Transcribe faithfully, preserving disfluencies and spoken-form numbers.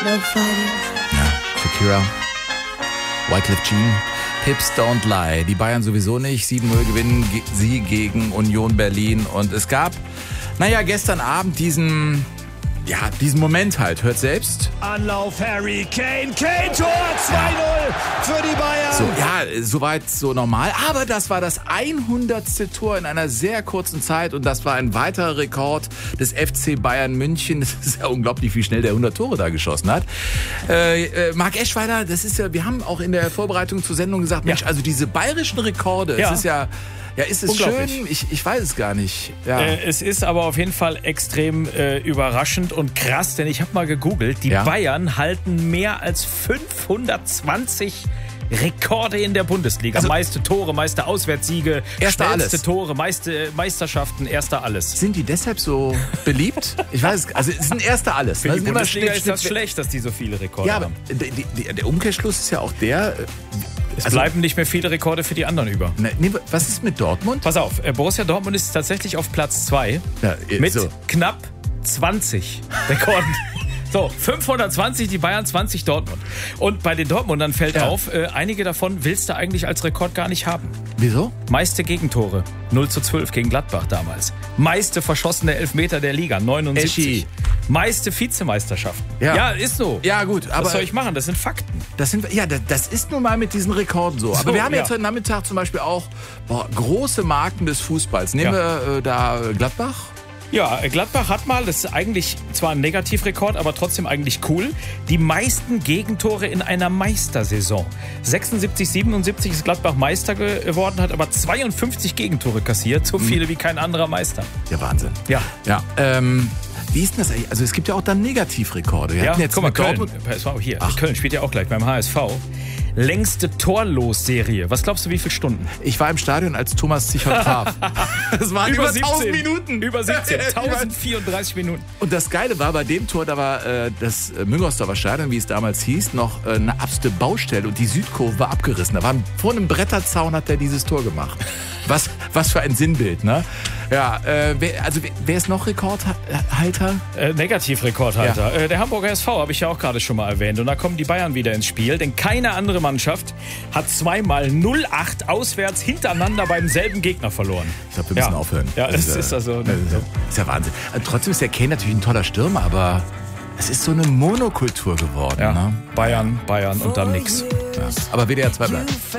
Ja, Shakira, Wyclef Jean, Hips Don't Lie. Die Bayern sowieso nicht. sieben null gewinnen ge- sie gegen Union Berlin. Und es gab, naja, gestern Abend diesen, ja, diesen Moment halt. Hört selbst. Anlauf Harry Kane, Kane Tor, zwei null für die Bayern. So, ja, soweit so normal. Aber das war das hundertste Tor in einer sehr kurzen Zeit. Und das war ein weiterer Rekord des F C Bayern München. Das ist ja unglaublich, wie schnell der hundert Tore da geschossen hat. Äh, äh, Marc Eschweiler, das ist ja, wir haben auch in der Vorbereitung zur Sendung gesagt, Mensch, Ja. also diese bayerischen Rekorde, Ja. es ist ja... Ja, ist es Unglaublich. schön? Ich, ich weiß es gar nicht. Ja. Äh, es ist aber auf jeden Fall extrem äh, überraschend und krass, denn ich habe mal gegoogelt, die Ja. Bayern halten mehr als fünfhundertzwanzig Rekorde in der Bundesliga. Also- meiste Tore, meiste Auswärtssiege, Erster schnellste alles. Tore, meiste Meisterschaften, erster alles. Sind die deshalb so beliebt? Ich weiß es, also es sind erste alles. Für ne? die Sind immer Bundesliga Schnitt, ist das Schnitt, schlecht, dass die so viele Rekorde Ja, aber haben. die, die, der Umkehrschluss ist ja auch der... äh, Es also- bleiben nicht mehr viele Rekorde für die anderen über. Ne, nee, was ist mit Dortmund? Pass auf, äh, Borussia Dortmund ist tatsächlich auf Platz zwei Ja, äh, mit so. knapp zwanzig Rekorden. So, fünfhundertzwanzig, die Bayern, zwanzig Dortmund. Und bei den Dortmundern fällt Ja. auf, äh, einige davon willst du eigentlich als Rekord gar nicht haben. Wieso? Meiste Gegentore, null zu zwölf gegen Gladbach damals. Meiste verschossene Elfmeter der Liga, neunundsiebzig. Eschi. Meiste Vizemeisterschaften. Ja. Ja, ist so. Ja, gut, aber... Was soll ich machen? Das sind Fakten. Das sind, ja, das, das ist nun mal mit diesen Rekorden so. Aber So, wir haben ja. jetzt heute Nachmittag zum Beispiel auch boah, große Marken des Fußballs. Nehmen Ja. wir äh, da Gladbach. Ja, Gladbach hat mal, das ist eigentlich zwar ein Negativrekord, aber trotzdem eigentlich cool, die meisten Gegentore in einer Meistersaison. sechsundsiebzig, siebenundsiebzig ist Gladbach Meister geworden, hat aber zweiundfünfzig Gegentore kassiert, so viele wie kein anderer Meister. Ja, Wahnsinn. Ja. Ja, ähm, wie ist denn das eigentlich? Also es gibt ja auch dann Negativrekorde. Wir Ja, hatten jetzt guck mal, mit Köln, Dortmund- pass mal hier, Ach. Köln spielt ja auch gleich beim H S V. Längste Torlos-Serie. Was glaubst du, wie viele Stunden? Ich war im Stadion, als Thomas Zichert traf. Das waren über, tausend Minuten. Über siebzehn, tausendvierunddreißig Minuten. Und das Geile war, bei dem Tor, da war äh, das äh, Müngersdorfer Stadion, wie es damals hieß, noch äh, eine absolute Baustelle und die Südkurve war abgerissen. Da war vor einem Bretterzaun hat er dieses Tor gemacht. Was, was für ein Sinnbild, ne? Ja, äh, wer, also wer, wer ist noch Rekordhalter? Äh, Negativrekordhalter. Äh, der Hamburger S V habe ich ja auch gerade schon mal erwähnt. Und da kommen die Bayern wieder ins Spiel. Denn keine andere Mannschaft hat zweimal null acht auswärts hintereinander beim selben Gegner verloren. Ich glaube, wir müssen Ja. aufhören. Ja, das äh, ist also... Das ist, ja, ist ja Wahnsinn. Also, trotzdem ist der Kane natürlich ein toller Stürmer, aber es ist so eine Monokultur geworden. Ja, Ne? Bayern, Bayern und dann nix. Ja. Aber W D R zwei bleibt.